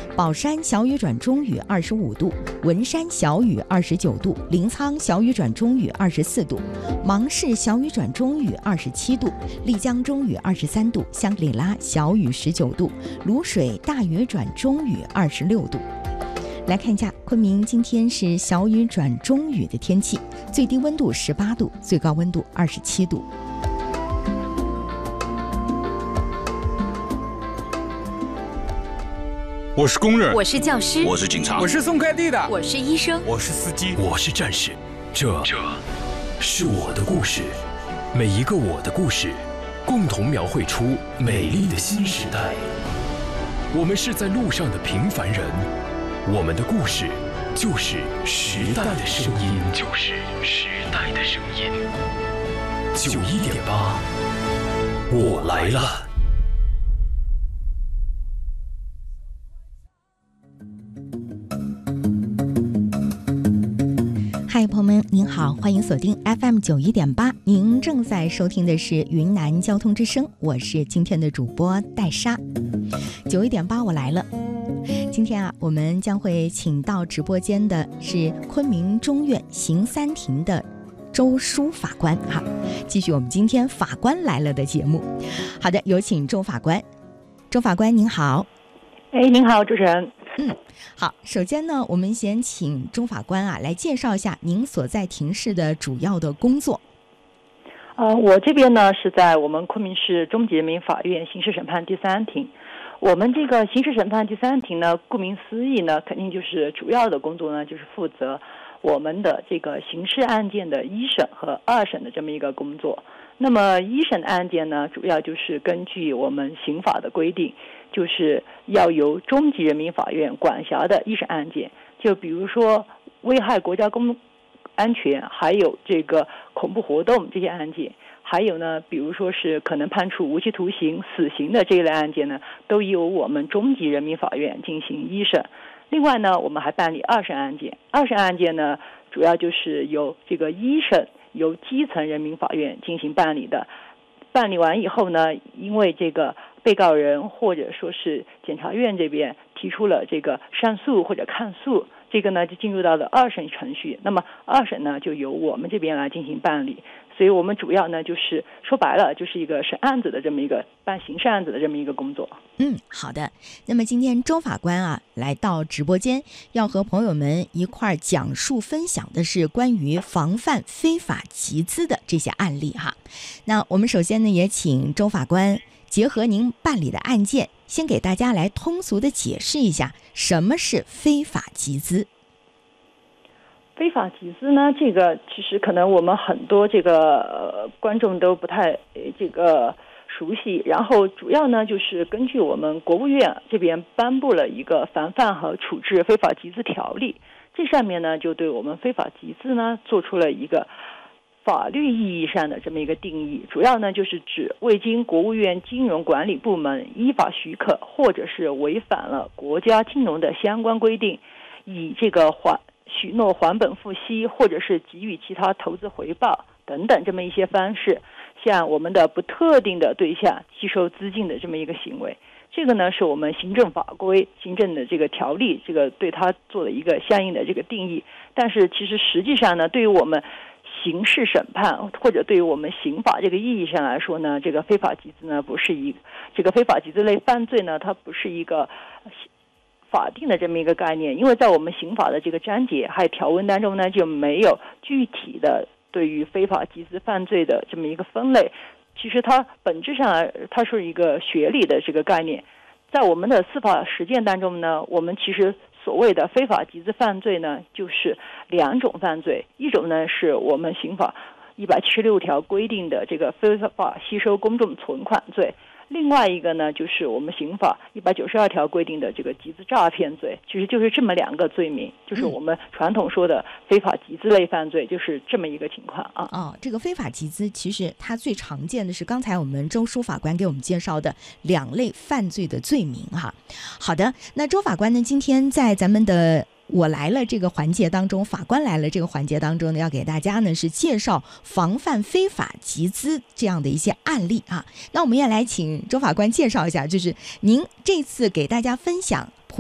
宝山小雨转中雨25度，文山小雨29度，临沧小雨转中雨24度，芒市小雨转中雨27度，丽江中雨23度，香格里拉小雨19度，卤水大雨转中雨26度。来看一下昆明今天是小雨转中雨的天气，最低温度18度，最高温度27度。 我是工人， 我是教师， 我是警察， 我是送快递的， 我是医生， 我是司机， 我是战士。这是我的故事，每一个我的故事，共同描绘出美丽的新时代。我们是在路上的平凡人，我们的故事就是时代的声音，就是时代的声音。91.8，我来了。 嗨，朋友们，您好，欢迎锁定 FM 91.8，您正在收听的是云南交通之声，我是今天的主播戴莎。91.8，我来了。今天啊，我们将会请到直播间的是昆明中院刑三庭的周书法官哈，继续我们今天法官来了的节目。好的，有请周法官。周法官您好。 您好，主持人。 好，首先呢，我们先请周法官啊来介绍一下您所在庭室的主要的工作。 我这边呢是在我们昆明市中级人民法院刑事审判第三庭。我们这个刑事审判第三庭呢，顾名思义呢，肯定就是主要的工作呢，就是负责我们的这个刑事案件的一审和二审的这么一个工作。那么一审的案件呢，主要就是根据我们刑法的规定，就是要由中级人民法院管辖的一审案件，就比如说危害国家公安全，还有这个恐怖活动这些案件，还有呢，比如说是可能判处无期徒刑、死刑的这一类案件呢，都由我们中级人民法院进行一审。另外呢，我们还办理二审案件。二审案件呢，主要就是由这个一审由基层人民法院进行办理的。办理完以后呢，因为这个被告人或者说是检察院这边提出了这个上诉或者抗诉，这个呢就进入到了二审程序。那么二审呢就由我们这边来进行办理。所以我们主要呢就是说白了就是一个审案子的这么一个办刑事案子的这么一个工作。 好的。那么今天周法官啊来到直播间，要和朋友们一块讲述分享的是关于防范非法集资的这些案例哈。那我们首先呢也请周法官结合您办理的案件，先给大家来通俗的解释一下什么是非法集资。 非法集资呢，这个其实可能我们很多这个观众都不太这个熟悉。然后主要呢就是根据我们国务院这边颁布了一个防范和处置非法集资条例，这上面呢就对我们非法集资呢做出了一个法律意义上的这么一个定义。主要呢就是指未经国务院金融管理部门依法许可，或者是违反了国家金融的相关规定，以这个许诺还本付息，或者是给予其他投资回报等等这么一些方式，向我们的不特定的对象吸收资金的这么一个行为。这个呢是我们行政法规、行政的这个条例，这个对它做了一个相应的这个定义。但是其实实际上呢，对于我们刑事审判或者对于我们刑法这个意义上来说呢，这个非法集资呢不是这个非法集资类犯罪呢，它不是一个法定的这么一个概念，因为在我们刑法的这个章节还有条文当中呢，就没有具体的对于非法集资犯罪的这么一个分类。其实它本质上它是一个学理的这个概念。在我们的司法实践当中呢，我们其实所谓的非法集资犯罪呢，就是两种犯罪。一种呢是我们刑法176条规定的这个非法吸收公众存款罪，另外一个呢就是我们刑法192条规定的这个集资诈骗罪。其实就是这么两个罪名，就是我们传统说的非法集资类犯罪，就是这么一个情况啊。 这个非法集资其实它最常见的是刚才我们周书法官给我们介绍的两类犯罪的罪名哈。好的，那周法官呢今天在咱们的我来了这个环节当中，法官来了这个环节当中呢，要给大家呢是介绍防范非法集资这样的一些案例啊。那我们也来请周法官介绍一下，就是您这次给大家分享